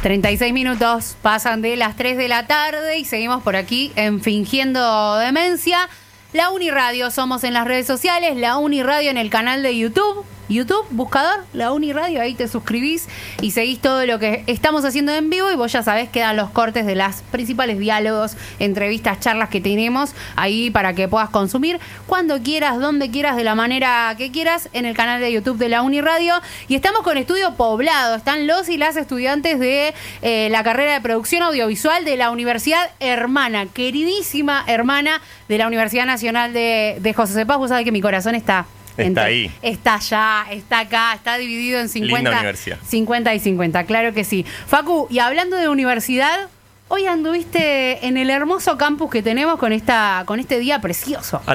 36 minutos pasan de las 3 de la tarde y seguimos por aquí en Fingiendo Demencia. La Uniradio, somos en las redes sociales, La Uniradio en el canal de YouTube. YouTube, buscador, La Uniradio, ahí te suscribís y seguís todo lo que estamos haciendo en vivo y vos ya sabés, quedan los cortes de las principales diálogos, entrevistas, charlas que tenemos ahí para que puedas consumir cuando quieras, donde quieras, de la manera que quieras en el canal de YouTube de La Uniradio. Y estamos con estudio poblado, están los y las estudiantes de la carrera de producción audiovisual de la Universidad Hermana, queridísima hermana de la Universidad Nacional de José C. Paz. Vos sabés que mi corazón está ahí. Está allá, está acá, está dividido en 50 y 50, claro que sí. Facu, y hablando de universidad, hoy anduviste en el hermoso campus que tenemos con este día precioso.